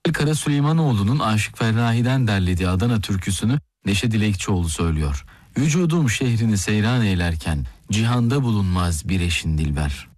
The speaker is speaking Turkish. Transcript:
Kara Süleymanoğlu'nun Aşık Ferrahi'den derlediği Adana türküsünü Neşe Dilekçioğlu söylüyor. Vücudum şehrini seyran eylerken cihanda bulunmaz bir eşin dilber.